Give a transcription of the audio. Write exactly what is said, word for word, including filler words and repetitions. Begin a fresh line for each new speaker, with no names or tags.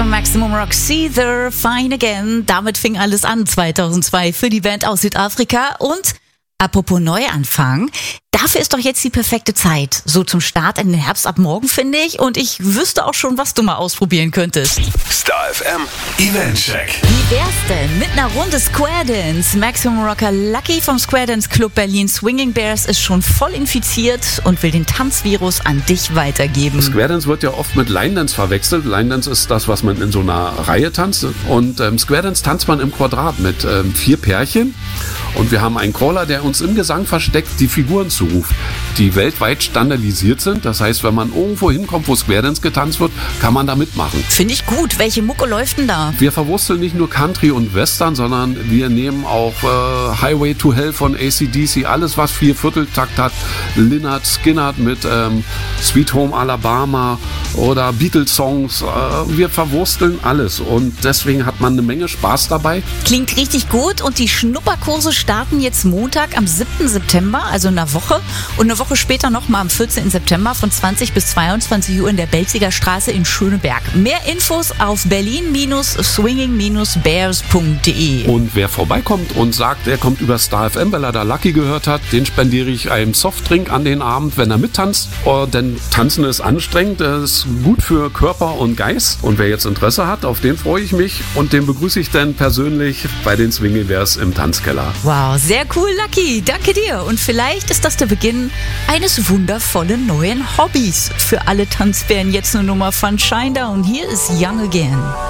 Maximum Rock Caesar, Fine Again. Damit fing alles an zweitausendzwei für die Band aus Südafrika. Und apropos Neuanfang, dafür ist doch jetzt die perfekte Zeit. So zum Start in den Herbst ab morgen, finde ich. Und ich wüsste auch schon, was du mal ausprobieren könntest.
Star F M Eventcheck.
Wie wär's denn mit einer Runde Square Dance? Maximum Rocker Lucky vom Square Dance Club Berlin Swinging Bears ist schon voll infiziert und will den Tanzvirus an dich weitergeben.
Square Dance wird ja oft mit Line Dance verwechselt. Line Dance ist das, was man in so einer Reihe tanzt. Und ähm, Square Dance tanzt man im Quadrat mit ähm, vier Pärchen. Und wir haben einen Caller, der uns im Gesang versteckt die Figuren zuruft, die weltweit standardisiert sind. Das heißt, wenn man irgendwo hinkommt, wo Square Dance getanzt wird, kann man da mitmachen.
Finde ich gut. Welche Mucke läuft denn da?
Wir verwursteln nicht nur Country und Western, sondern wir nehmen auch äh, Highway to Hell von A C D C, alles was vier Vierteltakt hat, Lynyrd Skynyrd mit ähm, Sweet Home Alabama oder Beatles-Songs. Äh, wir verwursteln alles und deswegen hat man eine Menge Spaß dabei.
Klingt richtig gut und die Schnupperkurse starten jetzt Montag am siebten September, also in einer Woche. Und eine Woche später nochmal am vierzehnten September von zwanzig bis zweiundzwanzig Uhr in der Belziger Straße in Schöneberg. Mehr Infos auf berlin swinging bears punkt de.
Und wer vorbeikommt und sagt, er kommt über Star F M, weil er da Lucky gehört hat, den spendiere ich einen Softdrink an den Abend, wenn er mittanzt. Oh, denn Tanzen ist anstrengend, das ist gut für Körper und Geist. Und wer jetzt Interesse hat, auf den freue ich mich und den begrüße ich dann persönlich bei den Swinging Bears im Tanzkeller.
Wow, sehr cool, Lucky. Danke dir. Und vielleicht ist das der Beginn eines wundervollen neuen Hobbys. Für alle Tanzbären jetzt eine Nummer von Shine Down. Hier ist Young Again.